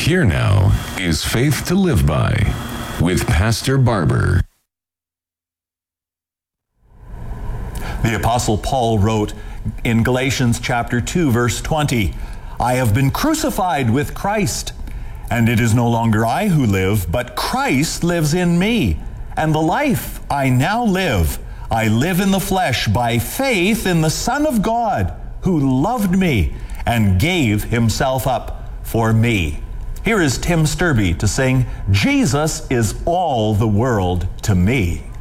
Here now is Faith to Live By with Pastor Barber. The Apostle Paul wrote in Galatians chapter 2, verse 20, I have been crucified with Christ, and it is no longer I who live, but Christ lives in me. And the life I now live, I live in the flesh by faith in the Son of God, who loved me and gave himself up for me. Here is Tim Sturby to sing, Jesus is all the world to me.